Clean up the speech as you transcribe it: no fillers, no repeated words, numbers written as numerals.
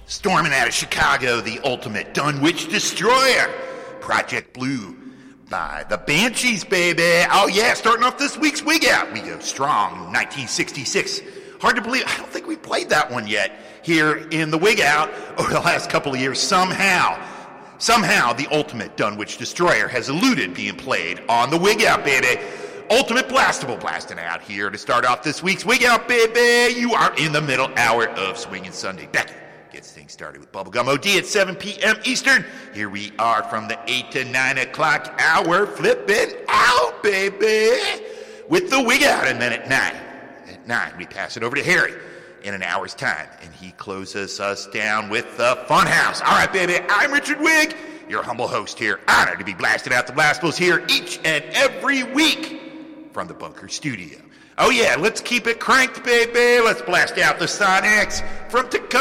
Storming out of Chicago, the ultimate Dunwich Destroyer, Project Blue by the Banshees, baby. Oh yeah, starting off this week's Wig Out, we go strong, 1966. Hard to believe, I don't think we played that one yet here in the Wig Out over the last couple of years. Somehow, the ultimate Dunwich Destroyer has eluded being played on the Wig Out, baby. Ultimate Blastable blasting out here to start off this week's Wig Out, baby. You are in the middle hour of Swingin' Sunday. Becky gets things started with Bubblegum OD at 7 p.m. Eastern. Here we are from the 8 to 9 o'clock hour, flipping out, baby, with the Wig Out. And then at 9, we pass it over to Harry in an hour's time, and he closes us down with the Funhouse. All right, baby, I'm Richard Wigg, your humble host here. Honored to be blasting out the Blastables here each and every week from the Bunker Studio. Oh yeah, let's keep it cranked, baby. Let's blast out the Sonics from Tacoma.